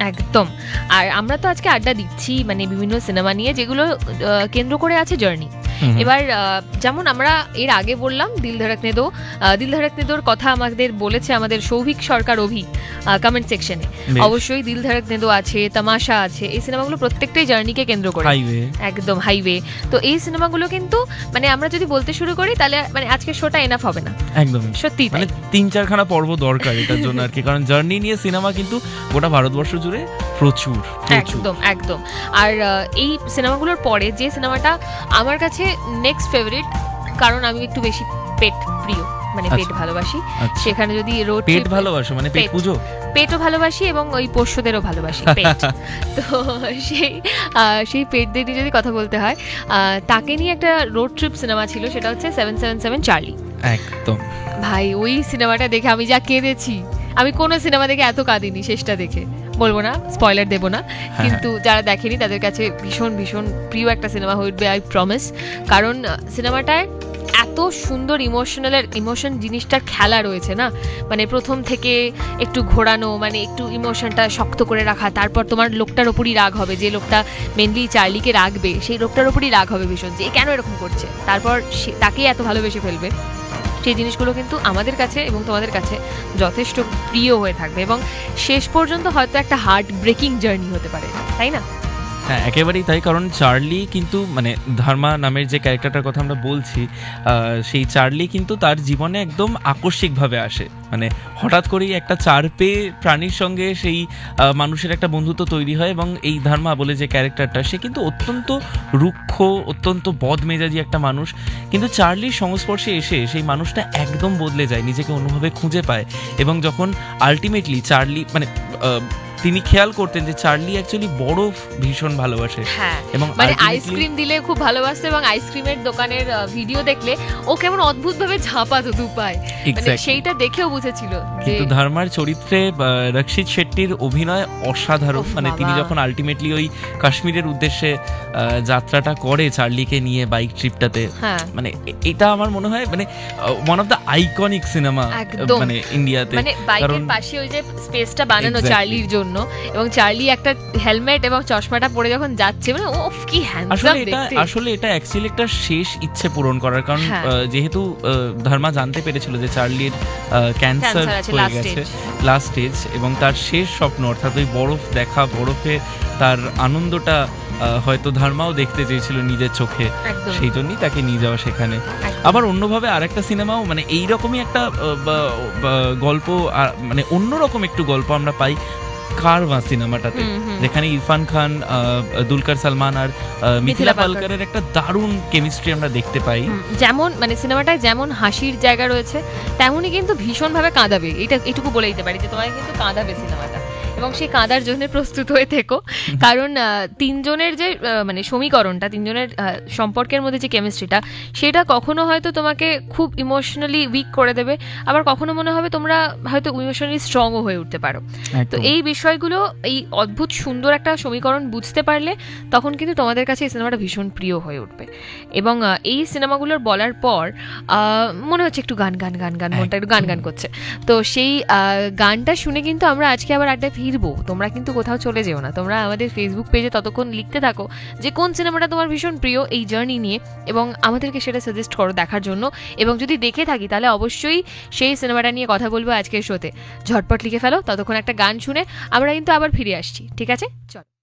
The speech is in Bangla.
একদম। আর আমরা তো আজকে আড্ডা দিচ্ছি মানে বিভিন্ন সিনেমা নিয়ে, যেগুলো কেন্দ্র করে আছে জার্নি। এবার যেমন আমরা এর আগে বললাম দিল ধড়কনে দো, দিল ধড়কনে দোর কথা আমাদের বলেছে আমাদের সৌভিক সরকার অভি কমেন্ট সেকশনে। অবশ্যই দিল ধড়কনে দো আছে, তামাশা আছে, এই সিনেমাগুলো প্রত্যেকটাই জার্নিকে কেন্দ্র করে, একদম হাইওয়ে। তো এই সিনেমাগুলো কিন্তু মানে আমরা যদি বলতে শুরু করি তাহলে মানে আজকে শোটা এনাফ হবে না, একদম সত্যি। মানে 3-4খানা পর্ব দরকার এটার জন্য আর কি, কারণ জার্নি নিয়ে সিনেমা কিন্তু গোটা ভারতবর্ষ জুড়ে প্রচুর। একদম একদম। আর এই সিনেমাগুলোর পরে যে সিনেমাটা আমার কাছে নেক্সট ফেভারিট, কারণ আমি একটু বেশি পেট প্রিয়, মানে পেট ভালোবাসি, সেখানে যদি রোড পেট ভালোবাসো মানে পেট পুজো, পেটও ভালোবাসি এবং ওই পোষ্যদেরও ভালোবাসি পেট। তো সেই পেটদের নিয়ে যদি কথা বলতে হয়, তাকে নিয়ে একটা রোড ট্রিপ সিনেমা ছিল, সেটা হচ্ছে 777 চার্লি। একদম ভাই ওই সিনেমাটা দেখে আমি যা কেঁদেছি, আমি কোনো সিনেমা দেখে এত কাঁদিনি শেষটা দেখে। বলবো না, স্পয়লার দেবো না, কিন্তু যারা দেখেনি তাদের কাছে ভীষণ ভীষণ প্রিয় একটা সিনেমা হয়ে উঠবে, আই প্রমিস। কারণ সিনেমাটায় এত সুন্দর ইমোশন জিনিসটার খেলা রয়েছে না, মানে প্রথম থেকে একটু ঘোরানো, মানে একটু ইমোশনটা শক্ত করে রাখা, তারপর তোমার লোকটার ওপরই রাগ হবে, যে লোকটা মেনলি চার্লিকে রাখবে সেই লোকটার ওপরই রাগ হবে ভীষণ, যে কেন এরকম করছে, তারপর তাকেই এত ভালোবেসে ফেলবে। সেই জিনিসগুলো কিন্তু আমাদের কাছে এবং তোমাদের কাছে যথেষ্ট প্রিয় হয়ে থাকবে, এবং শেষ পর্যন্ত হয়তো একটা হার্ট ব্রেকিং জার্নি হতে পারে, তাই না? হ্যাঁ, একেবারেই তাই। কারণ চার্লি কিন্তু মানে ধর্মা নামের যে ক্যারেক্টারটার কথা আমরা বলছি, সেই চার্লি কিন্তু তার জীবনে একদম আকস্মিকভাবে আসে, মানে হঠাৎ করেই একটা চারপে প্রাণীর সঙ্গে সেই মানুষের একটা বন্ধুত্ব তৈরি হয়, এবং এই ধর্মা বলে যে ক্যারেক্টারটা, সে কিন্তু অত্যন্ত রুক্ষ, অত্যন্ত বদমেজাজি একটা মানুষ, কিন্তু চার্লির সংস্পর্শে এসে সেই মানুষটা একদম বদলে যায়, নিজেকে অন্যভাবে খুঁজে পায়, এবং যখন আলটিমেটলি চার্লি মানে তিনি খেয়াল করতেন যে চার্লি অ্যাকচুয়ালি বরফ ভীষণ ভালোবাসে, এবং মানে আইসক্রিম দিলে খুব ভালোবাসতো, এবং আইসক্রিমের দোকানের ভিডিও দেখলে ও কেমন অদ্ভুত ভাবে ঝাঁপাতো দুপায়, মানে সেইটা দেখেও বুঝেছিল। কিন্তু ধর্মার চরিত্রে রক্ষিত শেট্টির অভিনয় অসাধারণ, মানে তিনি যখন আলটিমেটলি ওই কাশ্মীরের উদ্দেশ্যে যাত্রাটা করে চার্লিকে নিয়ে বাইক ট্রিপটাতে, মানে এটা আমার মনে হয় মানে one of the iconic cinema মানে ইন্ডিয়াতে, মানে বাইকের পাশে ওই যে স্পেসটা বানানো চার্লির জন্য, এবং চার্লি একটা হেলমেট এবং চশমাটা পরে যখন যাচ্ছে, মানে ওফ কি হ্যান্ডসাম দেখতে। আসলে এটা অ্যাকচুয়ালি একটা শেষ ইচ্ছে পূরণ করার, কারণ যেহেতু ধর্মা জানতে পেরেছিল যে চার্লির ক্যান্সার হয়ে গেছে লাস্ট স্টেজ, এবং তার শেষ স্বপ্ন অর্থাৎ ওই বরফ দেখা, বরফে তার আনন্দটা হয়তো ধর্মাও দেখতে চেয়েছিল নিজের চোখে, সেই জন্যই তাকে নিয়ে যাওয়া সেখানে। আবার অন্যভাবে আরেকটা সিনেমাও মানে এইরকমই একটা গল্প, মানে অন্যরকম একটু গল্প আমরা পাই কারওয়া সিনেমাটাতে, যেখানে ইরফান খান, দুলকার সালমান আর মিথিলা পালকারের একটা দারুণ কেমিস্ট্রি আমরা দেখতে পাই। যেমন মানে সিনেমাটায় যেমন হাসির জায়গা রয়েছে, তেমনই কিন্তু ভীষণভাবে কাঁদাবে, এটুকু বলে দিতে পারি যে তোমাকে কিন্তু কাঁদাবে সিনেমাটা, এবং সেই কাঁদার জন্য প্রস্তুত হয়ে থেকো। কারণ তিনজনের যে মানে সমীকরণটা, তিনজনের সম্পর্কের মধ্যে যে কেমিস্ট্রিটা, সেটা কখনো হয়তো তোমাকে খুব ইমোশনালি উইক করে দেবে, আবার কখনো মনে হবে তোমরা হয়তো ইমোশনালি স্ট্রংও হয়ে উঠতে পারো। তো এই বিষয়গুলো, এই অদ্ভুত সুন্দর একটা সমীকরণ বুঝতে পারলে তখন কিন্তু তোমাদের কাছে এই সিনেমাটা ভীষণ প্রিয় হয়ে উঠবে। এবং এই সিনেমাগুলোর বলার পর মনে হচ্ছে একটু গান গান গান গান, মনটা একটু গান গান করছে। তো সেই গানটা শুনে কিন্তু আমরা আজকে আবার আড্ডায় ফিরবো। তোমরা কিন্তু কোথাও চলে যেও না, তোমরা আমাদের ফেসবুক পেজে ততক্ষণ লিখতে থাকো যে কোন সিনেমাটা তোমার ভীষণ প্রিয় এই জার্নি নিয়ে, এবং আমাদেরকে সেটা সাজেস্ট করো দেখার জন্য। এবং যদি দেখে থাকি তাহলে অবশ্যই সেই সিনেমাটা নিয়ে কথা বলবো আজকের শোতে। ঝটপট লিখে ফেলো, ততক্ষণ একটা গান শুনে আমরা কিন্তু আবার ফিরে আসছি, ঠিক আছে? চলো।